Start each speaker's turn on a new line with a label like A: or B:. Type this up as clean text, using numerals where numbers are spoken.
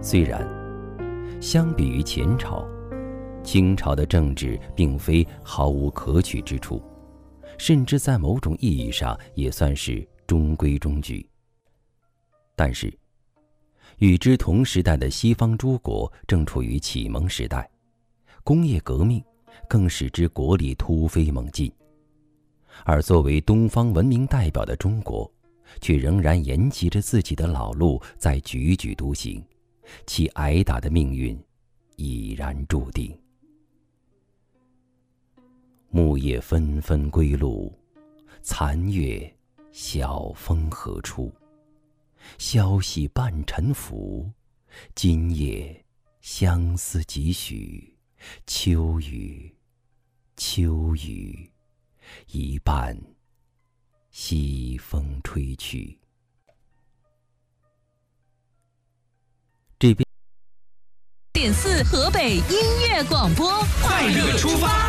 A: 虽然相比于前朝，清朝的政治并非毫无可取之处，甚至在某种意义上也算是中规中矩。但是与之同时代的西方诸国正处于启蒙时代，工业革命更使之国力突飞猛进，而作为东方文明代表的中国，却仍然沿袭着自己的老路在踽踽独行，其挨打的命运已然注定。木叶纷纷归路，残月晓风何处？消息半尘浮，今夜相思几许？秋雨，秋雨，一半西风吹去。
B: 点4河北音乐广播，
C: 快乐出发。